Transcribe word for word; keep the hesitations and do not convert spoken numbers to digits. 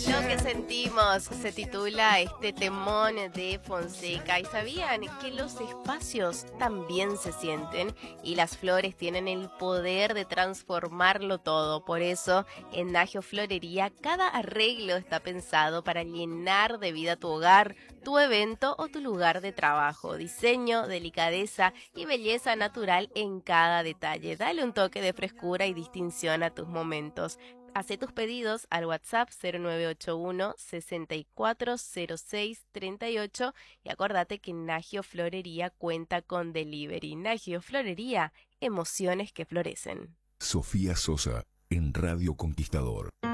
Lo que sentimos se titula este temón de Fonseca. ¿Y sabían que los espacios también se sienten? Y las flores tienen el poder de transformarlo todo. Por eso, en Nagio Florería, cada arreglo está pensado para llenar de vida tu hogar, tu evento o tu lugar de trabajo. Diseño, delicadeza y belleza natural en cada detalle. Dale un toque de frescura y distinción a tus momentos. Hacé tus pedidos al WhatsApp cero nueve ocho uno, sesenta y cuatro cero seis, treinta y ocho y acordate que Nagio Florería cuenta con delivery. Nagio Florería, emociones que florecen. Sofía Sosa en Radio Conquistador.